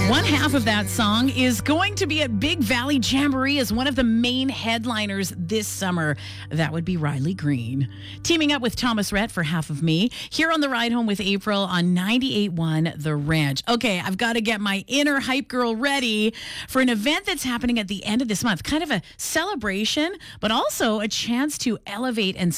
One half of that song is going to be at Big Valley Jamboree as one of the main headliners this summer. That would be Riley Green. Teaming up with Thomas Rhett for Half of Me, here on the Ride Home with April on 98.1 The Ranch. Okay, I've got to get my inner hype girl ready for an event that's happening at the end of this month. Kind of a celebration, but also a chance to elevate and